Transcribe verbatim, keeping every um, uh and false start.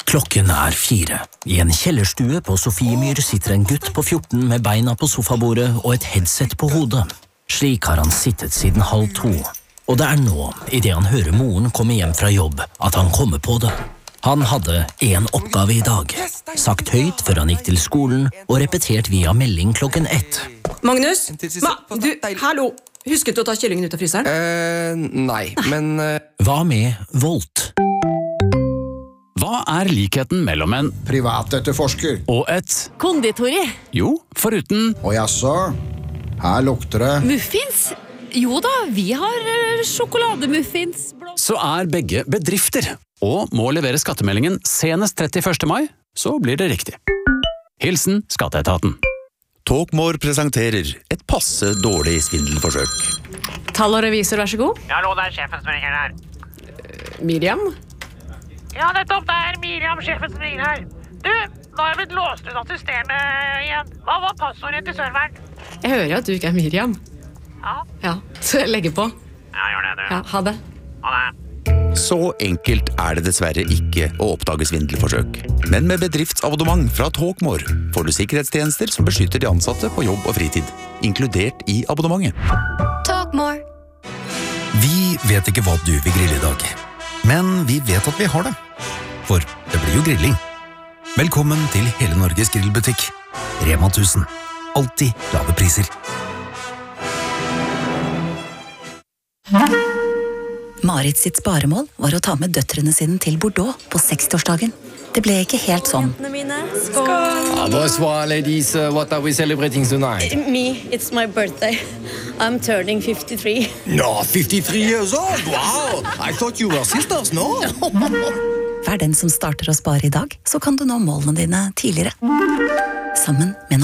Klokken er fire. I en kjellerstue på Sofiemyr sitter en gutt på fjorten med beina på sofabordet og et headset på hodet. Slik har han sittet siden halv to. Og det er nå, i det han hører moren komme hjem fra jobb, at han kommer på det. Han hadde en oppgave i dag, sagt høyt før han gikk til skolen og repetert via melding klokken ett. Magnus? Ma, du, hallo! Husket du å ta kyllingen ut av fryseren? Eh, nei, men... Uh... Hva med Volt? Hva er likheten mellom en privatetterforsker og et konditori? Jo, foruten og jaså, her lukter det muffins? Jo da, vi har uh, sjokolademuffins. Så er begge bedrifter og må levere skattemeldingen senest trettiførste mai, så blir det riktig. Hilsen Skatteetaten. Talkmore presenterer et passe dårlig svindelforsøk. Tall og revisor, vær så god. Ja, hallo, det er sjefen som ringer her. Uh, Miriam? Ja, nettopp, det er Miriam, sjefen som ringer her. Du, nå har jeg blitt låst ut av systemet igjen. Hva var passordet til serveren? Jeg hører at du ikke er Miriam. Ja? Ja, så jeg legger på. Ja, gjør det, du. Ja, ha det. Ha det. Så enkelt er det dessverre ikke å oppdage svindelforsøk. Men med bedriftsabonnement fra Talkmore får du sikkerhetstjenester som beskytter de ansatte på jobb og fritid, inkludert i abonnementet. Talkmore. Vi vet ikke hva du vil grille i dag, men vi vet at vi har det. For det blir jo grilling. Velkommen til hele Norges grillbutikk. Rema tusen. Alltid lave priser. Marit sitt sparemål var å ta med døtrene sine til Bordeaux på sekstiårsdagen. Det ble ikke helt sånn. Skål! Ah, bonsoir, ladies. Uh, what are we celebrating tonight? Me, it's my birthday. I'm turning fifty-three. No, fifty-three years old! Wow! I thought you were sisters, no? Vær den som starter å spare i dag, så kan du nå målene dine tidligere. Sammen med